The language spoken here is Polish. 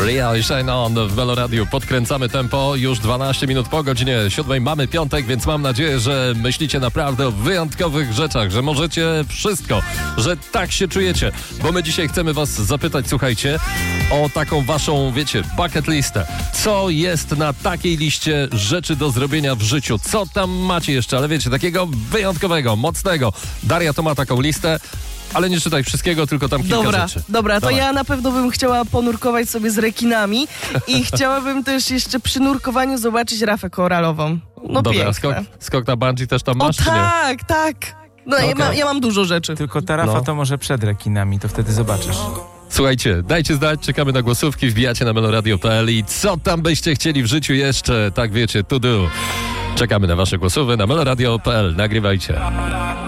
Ria i Shine On w Melo Radio. Podkręcamy tempo. Już 12 minut po godzinie 7. Mamy piątek, więc mam nadzieję, że myślicie naprawdę o wyjątkowych rzeczach, że możecie wszystko, że tak się czujecie. Bo my dzisiaj chcemy was zapytać, słuchajcie, o taką waszą, wiecie, bucket listę. Co jest na takiej liście rzeczy do zrobienia w życiu? Co tam macie jeszcze? Ale wiecie, takiego wyjątkowego, mocnego. Daria to ma taką listę. Ale nie czytaj wszystkiego, tylko tam kilka rzeczy. Dobra, to Dawaj. ja na pewno bym chciała ponurkować sobie z rekinami i chciałabym też jeszcze przy nurkowaniu zobaczyć rafę koralową. No dobra, piękne. skok na bungee też tam masz, czy nie? Tak. No Okej. ja mam dużo rzeczy. Tylko ta rafa to może przed rekinami, to wtedy zobaczysz. Słuchajcie, dajcie znać, czekamy na głosówki, wbijacie na meloradio.pl i co tam byście chcieli w życiu jeszcze, tak wiecie, to do. Czekamy na wasze głosowy na meloradio.pl, nagrywajcie.